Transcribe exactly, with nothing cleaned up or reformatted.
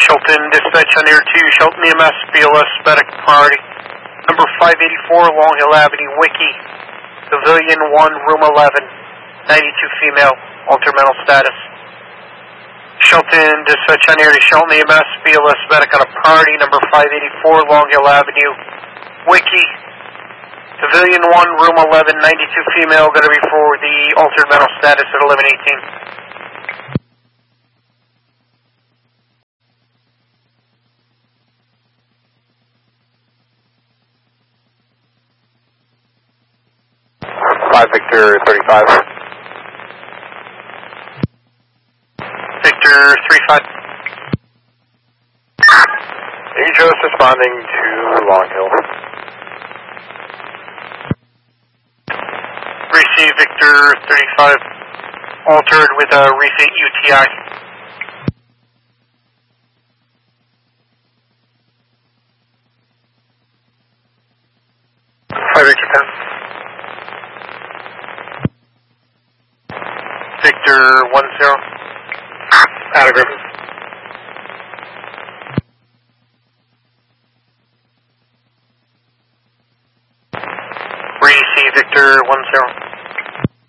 Shelton, dispatch on air two, Shelton E M S, B L S, medic priority. Number five eighty-four, Long Hill Avenue, Wiki, Pavilion one, room eleven, ninety-two female, altered mental status. Shelton, dispatch on air to Shelton E M S, B L S, medic on a priority. Number five eighty-four, Long Hill Avenue, Wiki, Pavilion one, room eleven, ninety-two female, going to be for the altered mental status at eleven eighteen. five Victor thirty-five. Victor three five. Aegis responding to Long Hill. Receive Victor thirty-five, altered with a refit U T I. five Victor ten. Victor one zero. Out of Griffin. Receive Victor one zero.